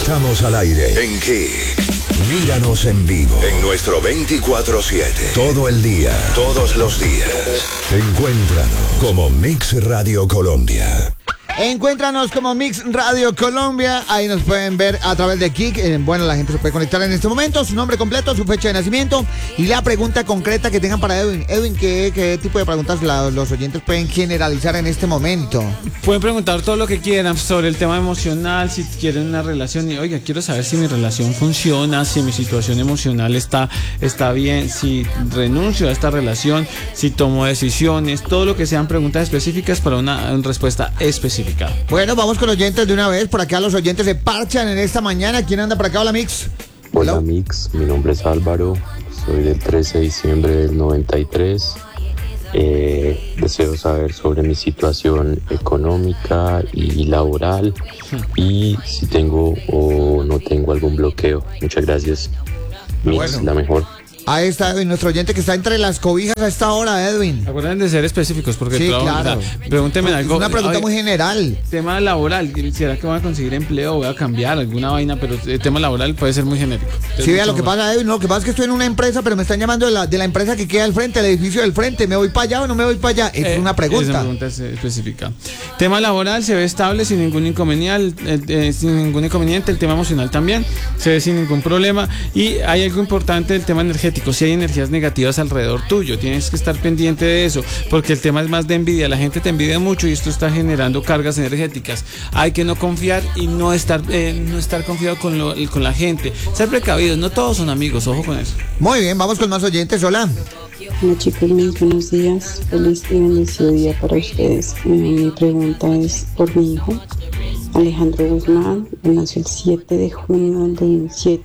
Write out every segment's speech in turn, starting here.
Estamos al aire. ¿En qué? Míranos en vivo. En nuestro 24/7. Todo el día. Todos los días. Encuéntranos como Mix Radio Colombia. Encuéntranos como Mix Radio Colombia. Ahí nos pueden ver a través de Kik. Bueno, la gente se puede conectar en este momento. Su nombre completo, su fecha de nacimiento y la pregunta concreta que tengan para Edwin. Edwin, ¿qué tipo de preguntas los oyentes pueden generalizar en este momento? Pueden preguntar todo lo que quieran sobre el tema emocional, si quieren una relación. Y, oiga, quiero saber si mi relación funciona, si mi situación emocional está bien, si renuncio a esta relación, si tomo decisiones, todo lo que sean preguntas específicas para una respuesta específica. Bueno, vamos con oyentes de una vez. Por acá los oyentes se parchan en esta mañana. ¿Quién anda por acá? Hola, Mix. Hola, Mix. Mi nombre es Álvaro. Soy del 13 de diciembre del 93. Deseo saber sobre mi situación económica y laboral y si tengo o no tengo algún bloqueo. Muchas gracias. Mix, Bueno. La mejor. Ahí está Edwin, nuestro oyente que está entre las cobijas a esta hora, Edwin. Acuérdense de ser específicos porque Sí, claro. Pregúntenme Es algo. una pregunta muy general. Tema laboral, ¿será que voy a conseguir empleo? ¿Voy a cambiar alguna vaina? Pero el tema laboral puede ser muy genérico. Sí, vea, lo que pasa, Edwin, lo que pasa es que estoy en una empresa, pero me están llamando de la empresa que queda al frente, el edificio del frente. ¿Me voy para allá o no me voy para allá? Es una pregunta. Es una pregunta específica. Tema laboral se ve estable sin ningún inconveniente, el tema emocional también se ve sin ningún problema. Y hay algo importante, el tema energético. Si hay energías negativas alrededor tuyo, tienes que estar pendiente de eso, porque el tema es más de envidia. La gente te envidia mucho y esto está generando cargas energéticas. Hay que no confiar y no estar confiado con la gente. Ser precavidos, no todos son amigos, ojo con eso. Muy bien, vamos con más oyentes. Hola. Hola chicos, muy buenos días. Feliz y bendecido día para ustedes. Mi pregunta es por mi hijo, Alejandro Guzmán. Él nació el 7 de junio del 2007.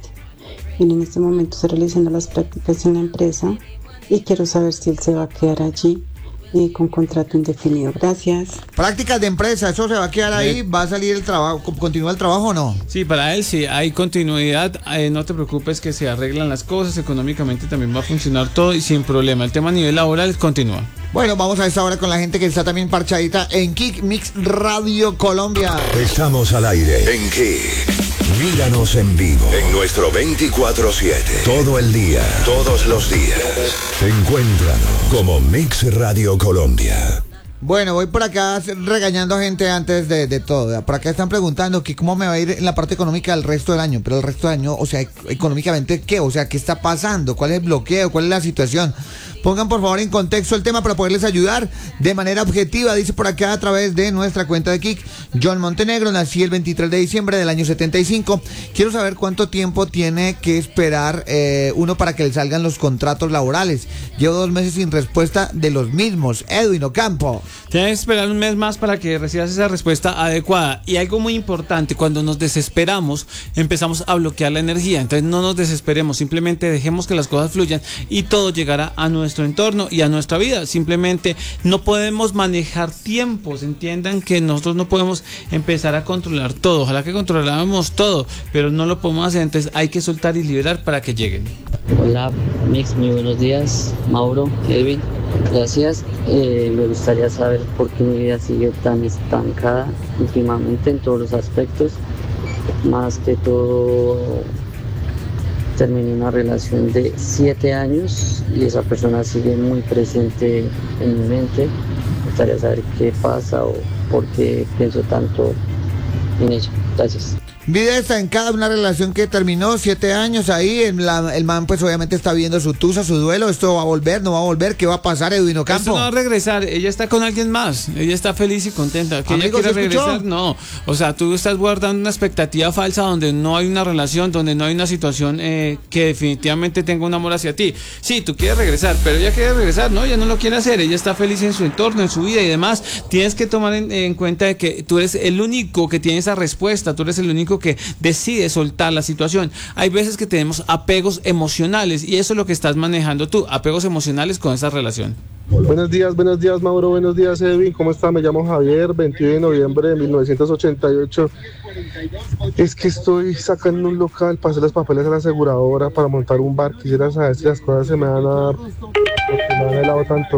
Él en este momento está realizando las prácticas en la empresa y quiero saber si él se va a quedar allí con contrato indefinido. Gracias. Prácticas de empresa, ¿eso se va a quedar ahí? ¿Va a salir el trabajo? ¿Continúa el trabajo o no? Sí, para él sí, hay continuidad. No te preocupes que se arreglan las cosas, económicamente también va a funcionar todo y sin problema. El tema a nivel laboral continúa. Bueno, vamos a esta hora con la gente que está también parchadita en Kik Mix Radio Colombia. Estamos al aire. ¿En qué? Míranos en vivo. En nuestro 24/7. Todo el día. Todos los días. Encuéntranos como Mix Radio Colombia. Bueno, voy por acá regañando a gente antes de todo. Por acá están preguntando que cómo me va a ir en la parte económica el resto del año. Pero el resto del año, o sea, económicamente, ¿qué? O sea, ¿qué está pasando? ¿Cuál es el bloqueo? ¿Cuál es la situación? Pongan por favor en contexto el tema para poderles ayudar de manera objetiva. Dice por acá a través de nuestra cuenta de Kik: John Montenegro, nací el 23 de diciembre del año 75. Quiero saber cuánto tiempo tiene que esperar uno para que le salgan los contratos laborales. Llevo 2 meses sin respuesta de los mismos. Edwin Ocampo. Tienes que esperar 1 mes más para que recibas esa respuesta adecuada. Y algo muy importante, cuando nos desesperamos, empezamos a bloquear la energía. Entonces no nos desesperemos, simplemente dejemos que las cosas fluyan y todo llegará a nuestro entorno y a nuestra vida. Simplemente no podemos manejar tiempos. Entiendan que nosotros no podemos empezar a controlar todo. Ojalá que controláramos todo, pero no lo podemos hacer. Entonces hay que soltar y liberar para que lleguen. Hola Mix, muy buenos días. Mauro, Edwin, gracias. Me gustaría saber por qué mi vida sigue tan estancada últimamente en todos los aspectos. Más que todo, terminé una relación de 7 años y esa persona sigue muy presente en mi mente. Me gustaría saber qué pasa o por qué pienso tanto en ella. Gracias. Vida estancada, una relación que terminó 7 años ahí. El man pues obviamente está viendo su tusa, su duelo. ¿Esto va a volver? ¿No va a volver? ¿Qué va a pasar, Edwin Ocampo? Esto no va a regresar. Ella está con alguien más. Ella está feliz y contenta. ¿Que ella quiere regresar? No. O sea, tú estás guardando una expectativa falsa donde no hay una relación, donde no hay una situación que definitivamente tenga un amor hacia ti. Sí, tú quieres regresar, pero ella quiere regresar. No, ella no lo quiere hacer. Ella está feliz en su entorno, en su vida y demás. Tienes que tomar en cuenta de que tú eres el único que tiene esa respuesta. Tú eres el único que decide soltar la situación. Hay veces que tenemos apegos emocionales y eso es lo que estás manejando tú, apegos emocionales con esa relación. Buenos días Mauro, buenos días Edwin, ¿cómo está? Me llamo Javier, 21 de noviembre de 1988. Es que estoy sacando un local para hacer los papeles a la aseguradora para montar un bar. Quisiera saber si las cosas se me van a dar porque me han helado tanto.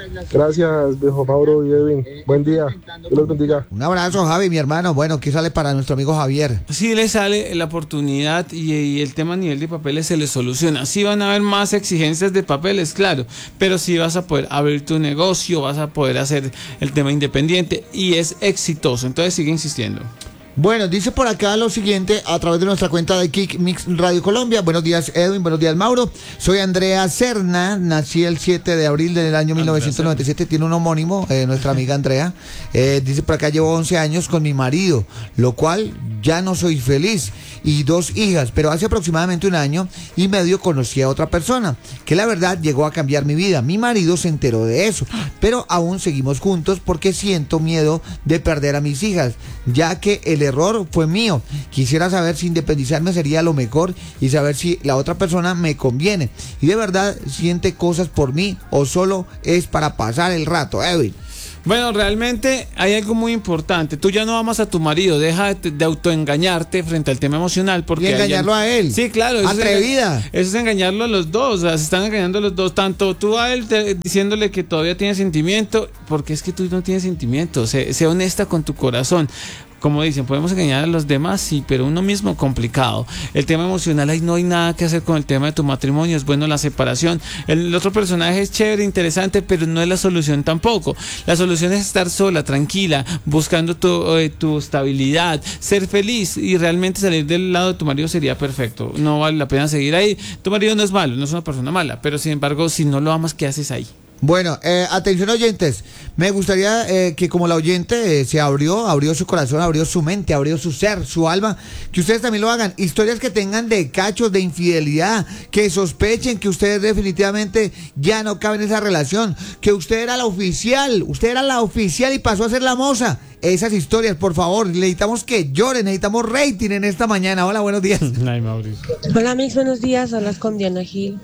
Gracias, viejo Mauro y Edwin. Buen día. Dios los bendiga. Un abrazo, Javi, mi hermano. Bueno, ¿qué sale para nuestro amigo Javier? Sí le sale la oportunidad y el tema a nivel de papeles se le soluciona. Sí van a haber más exigencias de papeles, claro, pero sí vas a poder abrir tu negocio, vas a poder hacer el tema independiente y es exitoso. Entonces sigue insistiendo. Bueno, dice por acá lo siguiente a través de nuestra cuenta de Kick Mix Radio Colombia. Buenos días, Edwin, buenos días, Mauro. Soy Andrea Serna, nací el 7 de abril del año 1997, tiene un homónimo, nuestra amiga Andrea. Dice por acá, llevo 11 años con mi marido, lo cual ya no soy feliz, y 2 hijas, pero hace aproximadamente 1 año y medio conocí a otra persona, que la verdad llegó a cambiar mi vida. Mi marido se enteró de eso, pero aún seguimos juntos porque siento miedo de perder a mis hijas, ya que el error fue mío. Quisiera saber si independizarme sería lo mejor y saber si la otra persona me conviene y de verdad siente cosas por mí o solo es para pasar el rato, Edwin. Bueno, realmente hay algo muy importante. Tú ya no amas a tu marido, deja de autoengañarte frente al tema emocional. Porque y engañarlo a él. Sí, claro. Atrevida. Eso es engañarlo a los dos. O sea, se están engañando a los dos. Tanto tú a él diciéndole que todavía tienes sentimiento, porque es que tú no tienes sentimiento. Sé honesta con tu corazón. Como dicen, podemos engañar a los demás, sí, pero uno mismo complicado. El tema emocional, ahí no hay nada que hacer con el tema de tu matrimonio, es bueno la separación. El otro personaje es chévere, interesante, pero no es la solución tampoco. La solución es estar sola, tranquila, buscando tu estabilidad, ser feliz y realmente salir del lado de tu marido sería perfecto. No vale la pena seguir ahí. Tu marido no es malo, no es una persona mala, pero sin embargo, si no lo amas, ¿qué haces ahí? Bueno, atención oyentes, me gustaría que como la oyente se abrió su corazón, abrió su mente, abrió su ser, su alma, que ustedes también lo hagan. Historias que tengan de cachos, de infidelidad, que sospechen que ustedes definitivamente ya no caben en esa relación, que usted era la oficial y pasó a ser la moza. Esas historias, por favor, necesitamos que lloren, necesitamos rating en esta mañana. Hola, buenos días. Hola, Mix, buenos días, hablas con Diana Gil.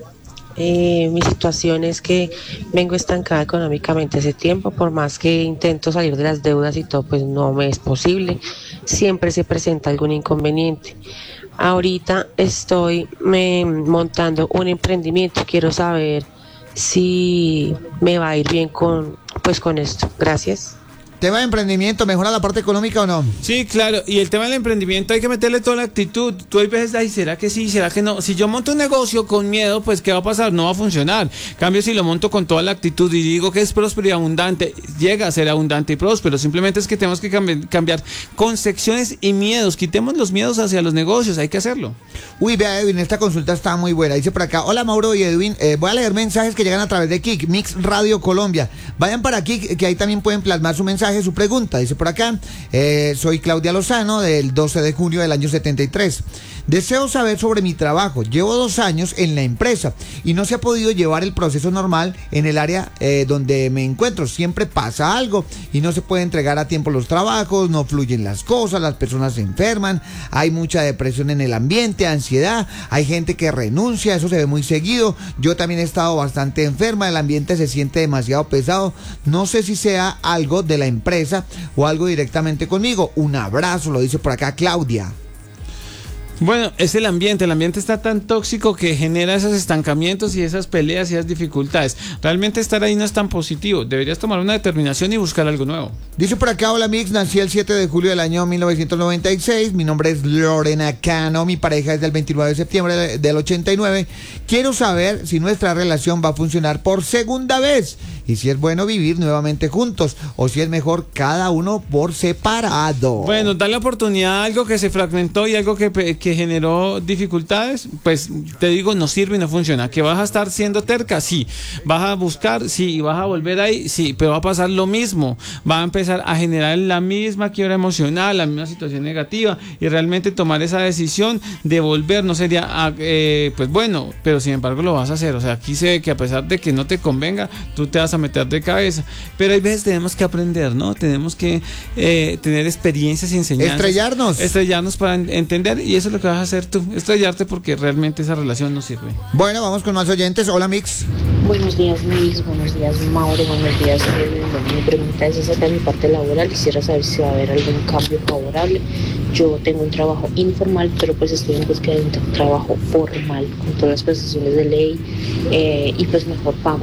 Mi situación es que vengo estancada económicamente hace tiempo, por más que intento salir de las deudas y todo, pues no me es posible, siempre se presenta algún inconveniente. Ahorita estoy montando un emprendimiento, quiero saber si me va a ir bien con esto. Gracias. ¿Tema de emprendimiento mejora la parte económica o no? Sí, claro, y el tema del emprendimiento hay que meterle toda la actitud. Tú hay veces, ay, ¿será que sí? ¿Será que no? Si yo monto un negocio con miedo, pues ¿qué va a pasar? No va a funcionar. En cambio, si lo monto con toda la actitud y digo que es próspero y abundante, llega a ser abundante y próspero. Simplemente es que tenemos que cambiar concepciones y miedos. Quitemos los miedos hacia los negocios, hay que hacerlo. Uy, vea, Edwin, esta consulta está muy buena. Dice por acá, hola Mauro y Edwin, voy a leer mensajes que llegan a través de Kick Mix Radio Colombia. Vayan para Kick, que ahí también pueden plasmar su mensaje, su pregunta. Dice por acá, soy Claudia Lozano, del 12 de junio del año 73. Deseo saber sobre mi trabajo. Llevo 2 años en la empresa y no se ha podido llevar el proceso normal en el área donde me encuentro. Siempre pasa algo y no se puede entregar a tiempo los trabajos, no fluyen las cosas, las personas se enferman, hay mucha depresión en el ambiente, ansiedad, hay gente que renuncia, eso se ve muy seguido. Yo también he estado bastante enferma, el ambiente se siente demasiado pesado. No sé si sea algo de la empresa o algo directamente conmigo. Un abrazo, lo dice por acá Claudia. Bueno, es el ambiente está tan tóxico que genera esos estancamientos y esas peleas y esas dificultades. Realmente estar ahí no es tan positivo, deberías tomar una determinación y buscar algo nuevo. Dice por acá, hola Mix, nací el 7 de julio del año 1996, mi nombre es Lorena Cano, mi pareja es del 29 de septiembre del 89, quiero saber si nuestra relación va a funcionar por segunda vez y si es bueno vivir nuevamente juntos o si es mejor cada uno por separado. Bueno, darle oportunidad a algo que se fragmentó y algo que generó dificultades, pues te digo, no sirve y no funciona. ¿Que vas a estar siendo terca? Sí. ¿Vas a buscar? Sí. ¿Y vas a volver ahí? Sí, pero va a pasar lo mismo. Va a empezar a generar la misma quiebra emocional, la misma situación negativa y realmente tomar esa decisión de volver no sería, pues bueno, pero sin embargo lo vas a hacer. O sea, aquí se ve que a pesar de que no te convenga, tú te vas a meter de cabeza. Pero hay veces tenemos que aprender, ¿no? Tenemos que tener experiencias y enseñanzas. Estrellarnos para entender, y eso es lo que vas a hacer tú, estrellarte, porque realmente esa relación no sirve. Bueno, vamos con más oyentes. Hola Mix. Buenos días Mix, buenos días Mauro, buenos días. Mi pregunta es acerca de mi parte laboral. Quisiera saber si va a haber algún cambio favorable. Yo tengo un trabajo informal, pero pues estoy en búsqueda de un trabajo formal, con todas las prestaciones de ley y pues mejor pago.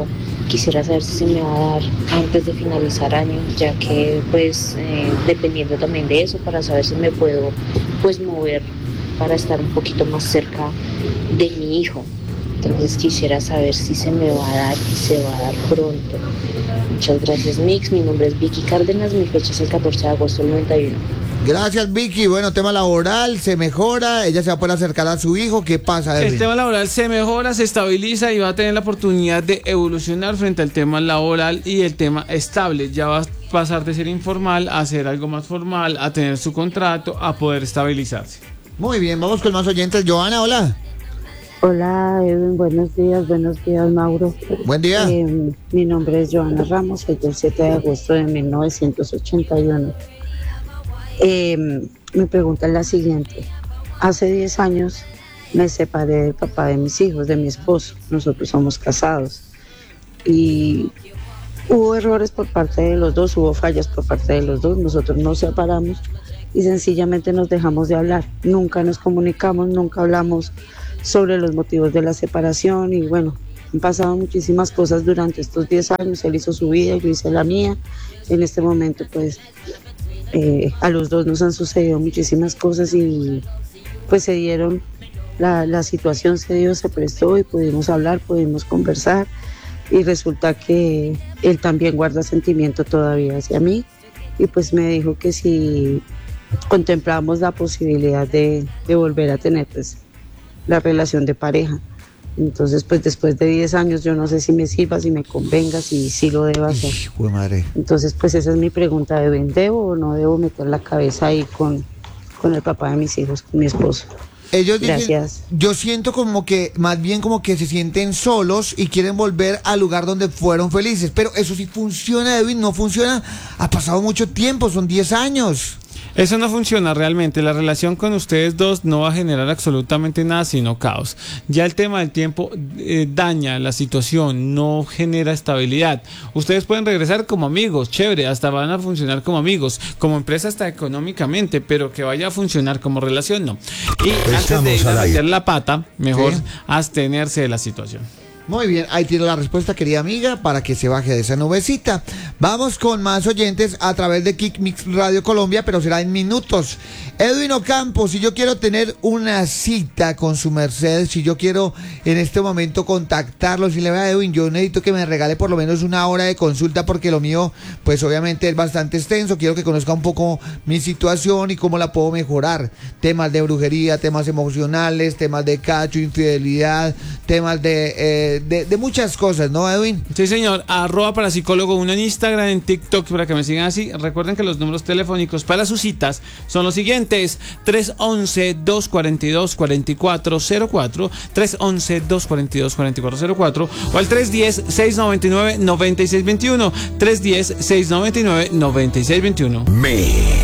Quisiera saber si se me va a dar antes de finalizar año, ya que pues dependiendo también de eso, para saber si me puedo pues mover para estar un poquito más cerca de mi hijo. Entonces quisiera saber si se me va a dar y se va a dar pronto. Muchas gracias, Mix. Mi nombre es Vicky Cárdenas, mi fecha es el 14 de agosto del 91. Gracias, Vicky. Bueno, tema laboral, se mejora, ella se va a poder acercar a su hijo. ¿Qué pasa, Edwin? El tema laboral se mejora, se estabiliza y va a tener la oportunidad de evolucionar frente al tema laboral y el tema estable. Ya va a pasar de ser informal a ser algo más formal, a tener su contrato, a poder estabilizarse. Muy bien, vamos con más oyentes. Joana, hola. Hola, Edwin, buenos días, Mauro. Buen día. Mi nombre es Joana Ramos, soy del 7 de agosto de 1981. Mi pregunta es la siguiente. Hace 10 años me separé del papá de mis hijos, de mi esposo. Nosotros somos casados. Y hubo errores por parte de los dos, hubo fallas por parte de los dos. Nosotros nos separamos y sencillamente nos dejamos de hablar. Nunca nos comunicamos, nunca hablamos sobre los motivos de la separación y bueno, han pasado muchísimas cosas durante estos 10 años. Él hizo su vida, yo hice la mía. En este momento pues a los dos nos han sucedido muchísimas cosas y pues se dieron, la situación se dio, se prestó y pudimos hablar, pudimos conversar y resulta que él también guarda sentimiento todavía hacia mí y pues me dijo que si contemplamos la posibilidad de volver a tener pues la relación de pareja. Entonces pues después de 10 años yo no sé si me sirva, si me convenga, si lo debo hacer. Hijo de madre. Entonces pues esa es mi pregunta, ¿debo o no debo meter la cabeza ahí con el papá de mis hijos, con mi esposo? Ellos dicen, gracias. Yo siento como que, más bien como que se sienten solos y quieren volver al lugar donde fueron felices, pero eso sí funciona, Edwin, no funciona, ha pasado mucho tiempo, son 10 años. Eso no funciona realmente. La relación con ustedes dos no va a generar absolutamente nada sino caos. Ya el tema del tiempo daña la situación, no genera estabilidad. Ustedes pueden regresar como amigos, chévere, hasta van a funcionar como amigos, como empresa hasta económicamente, pero que vaya a funcionar como relación no. Y antes de ir a meter la pata, mejor abstenerse de la situación. Muy bien, ahí tiene la respuesta, querida amiga, para que se baje de esa nubecita. Vamos con más oyentes a través de Kick Mix Radio Colombia, pero será en minutos. Edwin Ocampo, si yo quiero tener una cita con su merced, si yo quiero en este momento contactarlo, si le vea a Edwin, yo necesito que me regale por lo menos una hora de consulta, porque lo mío, pues obviamente es bastante extenso. Quiero que conozca un poco mi situación y cómo la puedo mejorar. Temas de brujería, temas emocionales, temas de cacho, infidelidad, temas de muchas cosas, ¿no, Edwin? Sí, señor. @parapsicólogo1 en Instagram, en TikTok, para que me sigan así. Recuerden que los números telefónicos para sus citas son los siguientes: 311-242-4404, 311-242-4404 o al 310-699-9621, 310-699-9621.